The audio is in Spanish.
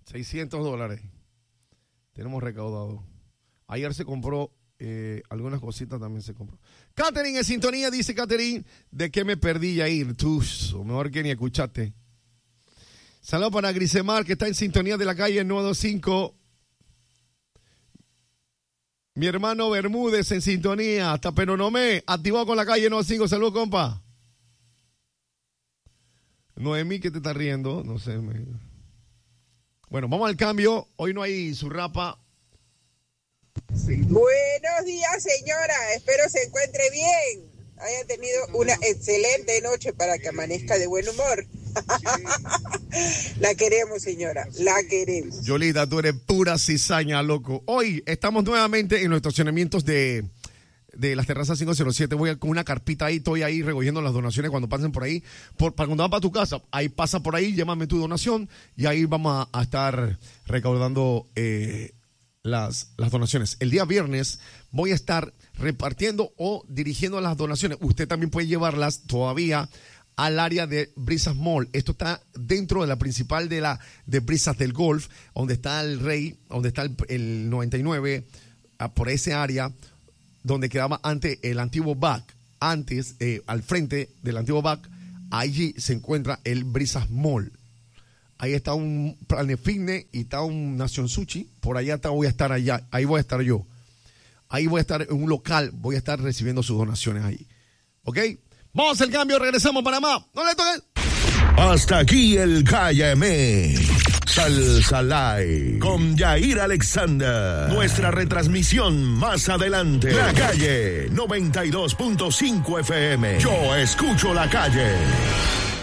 $600. Tenemos recaudado. Ayer se compró, algunas cositas también se compró. Catherine en sintonía, dice Catherine, ¿de qué me perdí, Yair? Tú, mejor que ni escuchaste. Saludos para Grisemar, que está en sintonía de la calle 925. Mi hermano Bermúdez en sintonía, hasta Penonomé, activado con la calle 925. Saludos, compa. Noemí, ¿qué te está riendo? No sé. Bueno, vamos al cambio. Hoy no hay Zurrapa. Sí. Buenos días, señora. Espero se encuentre bien. Haya tenido una excelente noche para que amanezca de buen humor. La queremos, señora. La queremos. Yolita, tú eres pura cizaña, loco. Hoy estamos nuevamente en los estacionamientos de las terrazas 507. Voy con una carpita ahí, estoy ahí recogiendo las donaciones cuando pasen por ahí. Para cuando van para tu casa, ahí pasa por ahí, llámame tu donación y ahí vamos a estar recaudando las donaciones. El día viernes voy a estar repartiendo o dirigiendo las donaciones. Usted también puede llevarlas todavía al área de Brisas Mall. Esto está dentro de la principal de Brisas del Golf, donde está el Rey, donde está el 99, por ese área donde quedaba antes el antiguo BAC. Antes, al frente del antiguo BAC, allí se encuentra el Brisas Mall. Ahí está un Planet Fitness y está un Nación Sushi. Por allá voy a estar allá. Ahí voy a estar yo. Ahí voy a estar en un local. Voy a estar recibiendo sus donaciones ahí. ¿Ok? Vamos al cambio. Regresamos a Panamá. No le toques. Hasta aquí el Cállame. Salsa Live con Yair Alexander. Nuestra retransmisión más adelante. La Calle 92.5 FM. Yo escucho la calle.